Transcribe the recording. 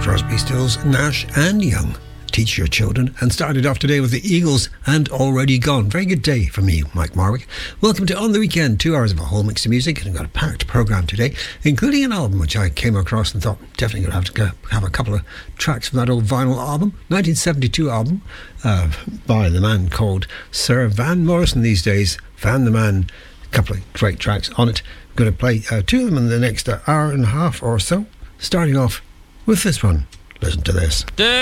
Crosby, Stills, Nash and Young. Teach your children, and started off today with the Eagles and Already Gone. Very good day from me, Mike Marwick. Welcome to On the Weekend, 2 hours of a whole mix of music, and I've got a packed programme today, including an album which I came across and thought definitely going to have a couple of tracks from that old vinyl album, 1972 album by the man called Sir Van Morrison these days. Van the Man, a couple of great tracks on it. I'm going to play two of them in the next hour and a half or so, starting off with this one. Listen to this.